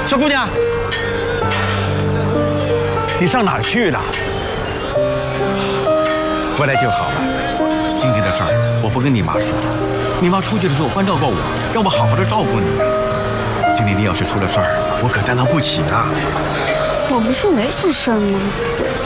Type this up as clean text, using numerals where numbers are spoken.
小姑娘，你上哪儿去了？回来就好了。今天的事儿我不跟你妈说，你妈出去的时候关照过我，让我好好的照顾你。今天你要是出了事儿，我可担当不起啊。 我不是没出事吗？